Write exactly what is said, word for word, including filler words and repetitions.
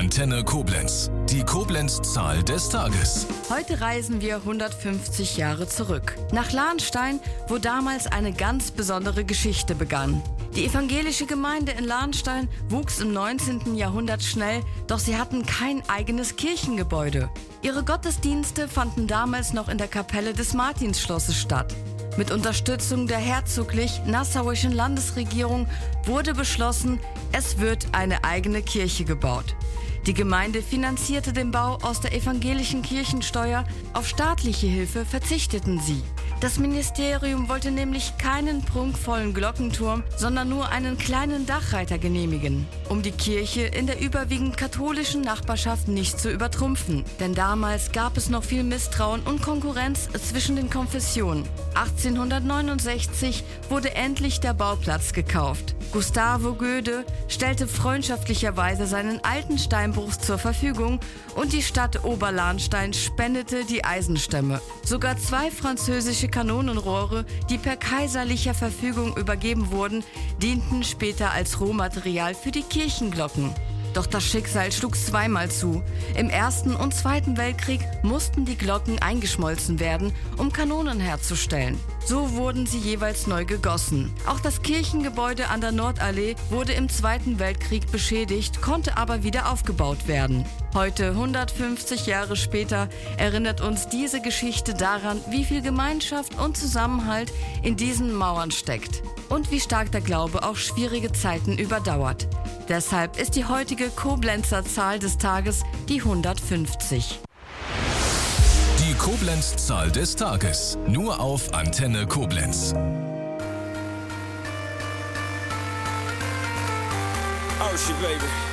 Antenne Koblenz. Die Koblenz-Zahl des Tages. Heute reisen wir hundertfünfzig Jahre zurück. Nach Lahnstein, wo damals eine ganz besondere Geschichte begann. Die evangelische Gemeinde in Lahnstein wuchs im neunzehnten Jahrhundert schnell, doch sie hatten kein eigenes Kirchengebäude. Ihre Gottesdienste fanden damals noch in der Kapelle des Martinsschlosses statt. Mit Unterstützung der herzoglich-nassauischen Landesregierung wurde beschlossen, es wird eine eigene Kirche gebaut. Die Gemeinde finanzierte den Bau aus der evangelischen Kirchensteuer, auf staatliche Hilfe verzichteten sie. Das Ministerium wollte nämlich keinen prunkvollen Glockenturm, sondern nur einen kleinen Dachreiter genehmigen, um die Kirche in der überwiegend katholischen Nachbarschaft nicht zu übertrumpfen. Denn damals gab es noch viel Misstrauen und Konkurrenz zwischen den Konfessionen. achtzehnhundertneunundsechzig wurde endlich der Bauplatz gekauft. Gustavo Göde stellte freundschaftlicherweise seinen alten Steinbruch zur Verfügung und die Stadt Oberlahnstein spendete die Eisenstämme. Sogar zwei französische Kanonenrohre, die per kaiserlicher Verfügung übergeben wurden, dienten später als Rohmaterial für die Kirchenglocken. Doch das Schicksal schlug zweimal zu. Im Ersten und Zweiten Weltkrieg mussten die Glocken eingeschmolzen werden, um Kanonen herzustellen. So wurden sie jeweils neu gegossen. Auch das Kirchengebäude an der Nordallee wurde im Zweiten Weltkrieg beschädigt, konnte aber wieder aufgebaut werden. Heute, hundertfünfzig Jahre später, erinnert uns diese Geschichte daran, wie viel Gemeinschaft und Zusammenhalt in diesen Mauern steckt und wie stark der Glaube auch schwierige Zeiten überdauert. Deshalb ist die heutige Koblenzer Zahl des Tages die hundertfünfzig. Die Koblenz-Zahl des Tages. Nur auf Antenne Koblenz. Oh shit, baby.